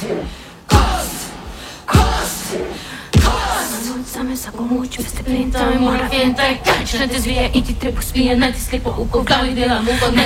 Same sako moč, peste printa, mora venta, kaj, če ne te zvije in ti treba spije, naj ti slepo uko, v glavi dela muko,